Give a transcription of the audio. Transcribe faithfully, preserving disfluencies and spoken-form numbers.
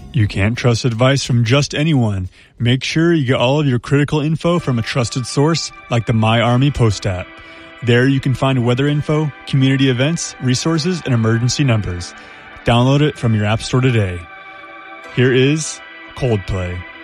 You can't trust advice from just anyone. Make sure you get all of your critical info from a trusted source like the My Army Post app. There you can find weather info, community events, resources, and emergency numbers. Download it from your app store today. Here is Coldplay.